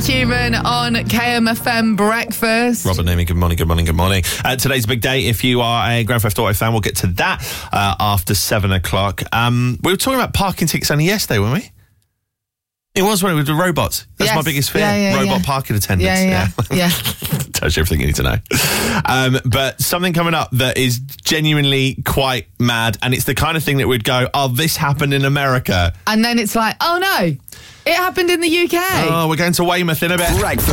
Human on KMFM Breakfast. Robert Newman, good morning. Today's a big day. If you are a Grand Theft Auto fan, we'll get to that after 7 o'clock. We were talking about parking tickets only yesterday, weren't we? It was when it was the robots. That's my biggest fear. Robot parking attendants. Yeah. Tells you everything you need to know. But something coming up that is genuinely quite mad, and it's the kind of thing that would go, oh, this happened in America. And then it's like, oh no, it happened in the UK. Oh, we're going to Weymouth in a bit.